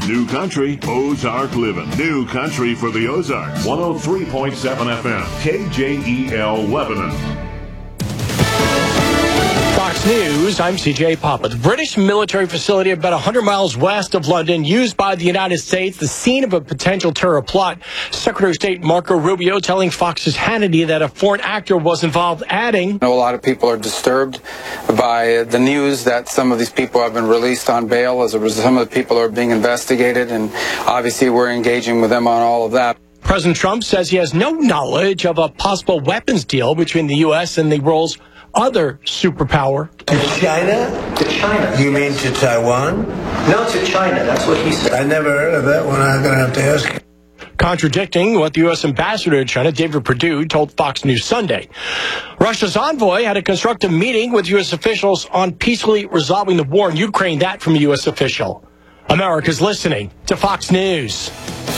New Country, Ozark Living. New Country for the Ozarks. 103.7 FM, KJEL Lebanon. Fox News, I'm CJ Papa. The British military facility about 100 miles west of London, used by the United States, the scene of a potential terror plot. Secretary of State Marco Rubio telling Fox's Hannity that a foreign actor was involved, adding, I know a lot of people are disturbed by the news that some of these people have been released on bail. As a result, some of the people are being investigated, and obviously we're engaging with them on all of that. President Trump says he has no knowledge of a possible weapons deal between the U.S. and the world's other superpower. To China? To China. You mean to Taiwan? No, to China. That's what he said. I never heard of that one. I'm going to have to ask you. Contradicting what the U.S. ambassador to China, David Perdue, told Fox News Sunday. Russia's envoy had a constructive meeting with U.S. officials on peacefully resolving the war in Ukraine. That from a U.S. official. America's listening to Fox News.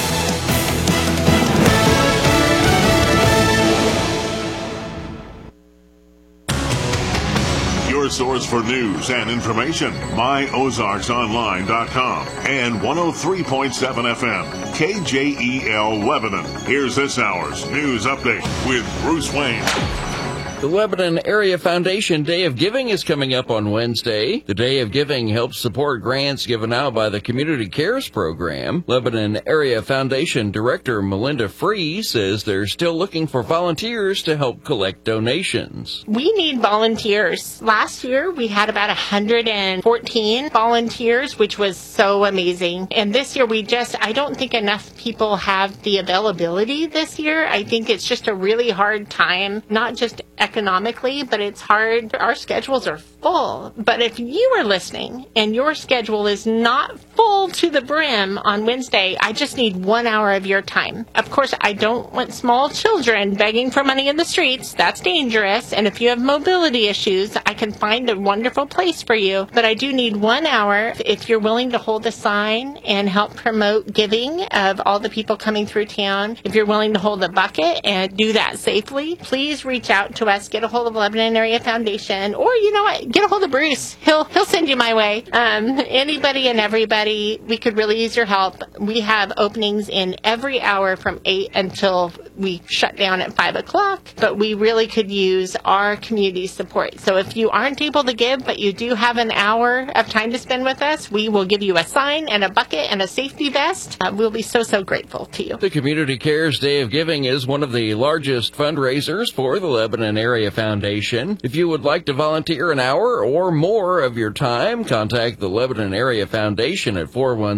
Your source for news and information, myozarksonline.com and 103.7 FM, KJEL Lebanon. Here's this hour's news update with Bruce Wayne. The Lebanon Area Foundation Day of Giving is coming up on Wednesday. The Day of Giving helps support grants given out by the Community Cares Program. Lebanon Area Foundation Director Melinda Free says they're still looking for volunteers to help collect donations. We need volunteers. Last year, we had about 114 volunteers, which was so amazing. And this year, I don't think enough people have the availability this year. I think it's just a really hard time, not just economically, but it's hard. Our schedules are full. But if you are listening and your schedule is not full to the brim on Wednesday, I just need 1 hour of your time. Of course, I don't want small children begging for money in the streets. That's dangerous. And if you have mobility issues, I can find a wonderful place for you. But I do need 1 hour if you're willing to hold a sign and help promote giving of all the people coming through town. If you're willing to hold a bucket and do that safely, please reach out to us. Get a hold of Lebanon Area Foundation, or you know what, get a hold of Bruce. He'll send you my way. Anybody and everybody, we could really use your help. We have openings in every hour from 8 until we shut down at 5 o'clock, but we really could use our community support. So if you aren't able to give, but you do have an hour of time to spend with us, we will give you a sign and a bucket and a safety vest. We'll be so grateful to you. The Community Cares Day of Giving is one of the largest fundraisers for the Lebanon Area Foundation. If you would like to volunteer an hour or more of your time, contact the Lebanon Area Foundation at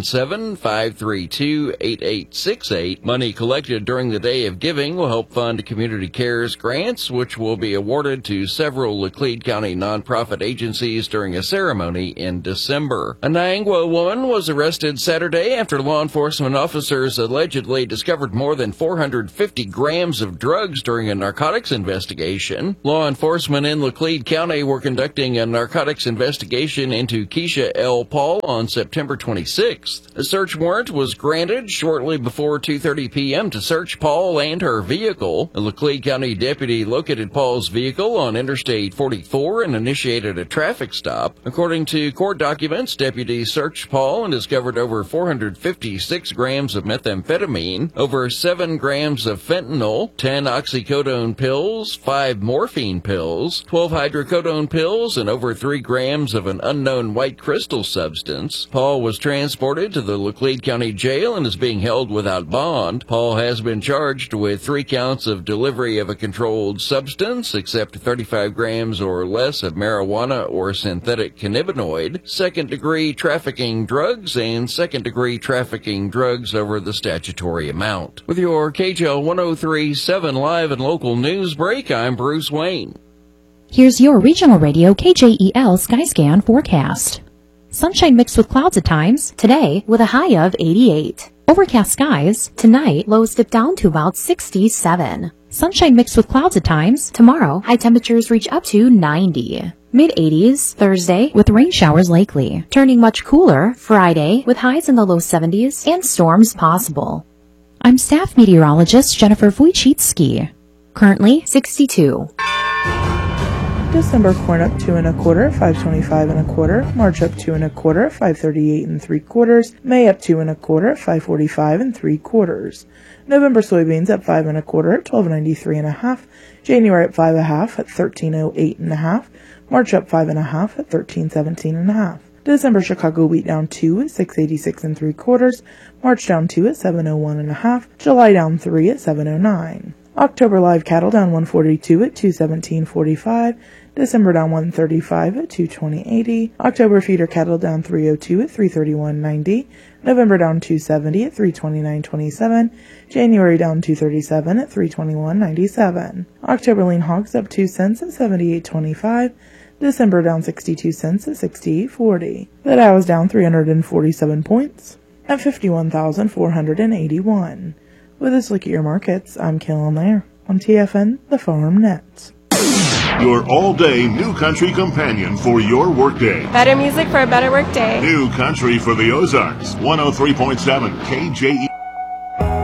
417-532-8868. Money collected during the Day of Giving will help fund Community Cares grants, which will be awarded to several Laclede County nonprofit agencies during a ceremony in December. A Niangua woman was arrested Saturday after law enforcement officers allegedly discovered more than 450 grams of drugs during a narcotics investigation. Law enforcement in Laclede County were conducting a narcotics investigation into Keisha L. Paul on September 26th. A search warrant was granted shortly before 2:30 p.m. to search Paul and her vehicle. A Laclede County deputy located Paul's vehicle on Interstate 44 and initiated a traffic stop. According to court documents, deputies searched Paul and discovered over 456 grams of methamphetamine, over 7 grams of fentanyl, 10 oxycodone pills, 5 morphine pills, 12 hydrocodone pills, and over 3 grams of an unknown white crystal substance. Paul was transported to the Laclede County Jail and is being held without bond. Paul has been charged with 3 counts of delivery of a controlled substance, except 35 grams or less of marijuana or synthetic cannabinoid, second-degree trafficking drugs, and second-degree trafficking drugs over the statutory amount. With your KJL 103.7 live and local news break, I'm Bruce Wayne. Here's your regional radio KJEL Skyscan forecast. Sunshine mixed with clouds at times, today with a high of 88. Overcast skies, tonight lows dip down to about 67. Sunshine mixed with clouds at times, tomorrow high temperatures reach up to 90. Mid-80s Thursday with rain showers likely. Turning much cooler Friday with highs in the low 70s and storms possible. I'm staff meteorologist Jennifer Wojcicki. Currently 62. December corn up 2 1/4 at 5.25 1/4. March up 2 1/4 at 5.38 3/4. May up 2 1/4 at 5.45 3/4. November soybeans up 5 1/4 at 12.93 1/2. January up 5 1/2 at 13.08 1/2. March up 5 1/2 at 13.17 1/2. December Chicago wheat down 2 at 6.86 3/4. March down 2 at 7.01 1/2. July down 3 at 7.09. October live cattle down 142 at 217.45. December down 135 at 220.80. October feeder cattle down 302 at 331.90. November down 270 at 329.27. January down 237 at 321.97. October lean hogs up 2 cents at 78.25. December down 62 cents at 68.40. The Dow is down 347 points at 51,481. With this look at your markets, I'm Kayla Nair on TFN, the Farm Net. Your all-day New Country companion for your workday. Better music for a better workday. New Country for the Ozarks, 103.7 KJE.